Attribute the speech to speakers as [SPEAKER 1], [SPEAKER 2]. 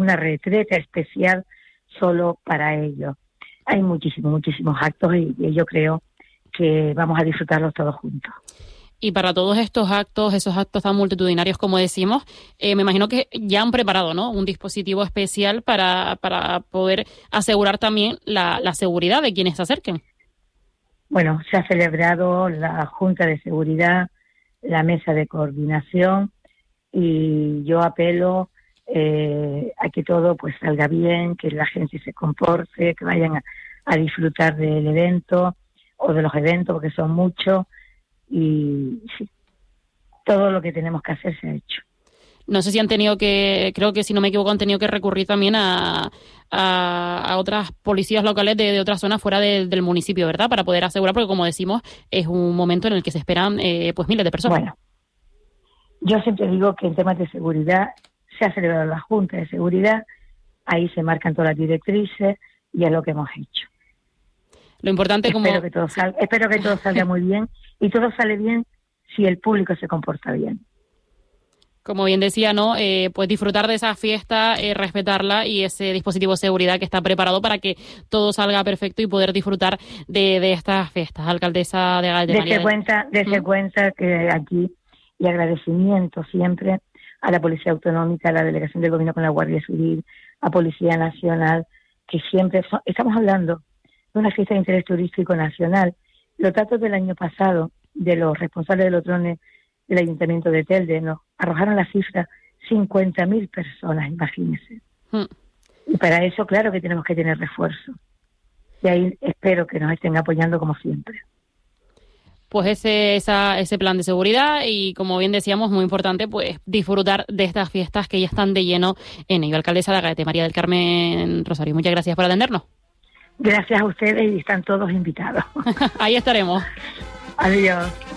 [SPEAKER 1] una retreta especial solo para ellos. Hay muchísimos actos y yo creo que vamos a disfrutarlos todos juntos.
[SPEAKER 2] Y para todos estos actos, esos actos tan multitudinarios como decimos, me imagino que ya han preparado, ¿no?, un dispositivo especial para poder asegurar también la seguridad de quienes se acerquen.
[SPEAKER 1] Bueno, se ha celebrado la Junta de Seguridad, la Mesa de Coordinación, y yo apelo a que todo pues salga bien, que la gente se comporte, que vayan a disfrutar del evento o de los eventos, porque son muchos, y sí, todo lo que tenemos que hacer se ha hecho.
[SPEAKER 2] No sé si han tenido que, creo que si no me equivoco, han tenido que recurrir también a otras policías locales de otras zonas fuera del municipio, ¿verdad? Para poder asegurar, porque como decimos, es un momento en el que se esperan pues miles de personas.
[SPEAKER 1] Bueno, yo siempre digo que en temas de seguridad se ha celebrado la Junta de Seguridad, ahí se marcan todas las directrices y es lo que hemos hecho.
[SPEAKER 2] Lo importante
[SPEAKER 1] espero que todo salga muy bien, y todo sale bien si el público se comporta bien.
[SPEAKER 2] Como bien decía, ¿no? Pues disfrutar de esa fiesta, respetarla, y ese dispositivo de seguridad que está preparado para que todo salga perfecto y poder disfrutar de estas fiestas. Alcaldesa de Gaete María.
[SPEAKER 1] Dese cuenta que aquí, y agradecimiento siempre a la Policía Autonómica, a la Delegación del Gobierno con la Guardia Civil, a Policía Nacional, que siempre estamos hablando de una fiesta de interés turístico nacional. Los datos del año pasado de los responsables de los drones del Ayuntamiento de Telde nos arrojaron la cifra 50.000 personas, imagínense. Y para eso, claro que tenemos que tener refuerzo. Y ahí espero que nos estén apoyando como siempre.
[SPEAKER 2] Pues ese plan de seguridad, y como bien decíamos, muy importante, pues disfrutar de estas fiestas que ya están de lleno en ello. Alcaldesa de Gaete María del Carmen Rosario, muchas gracias por atendernos.
[SPEAKER 1] Gracias a ustedes, y están todos invitados.
[SPEAKER 2] Ahí estaremos.
[SPEAKER 1] Adiós.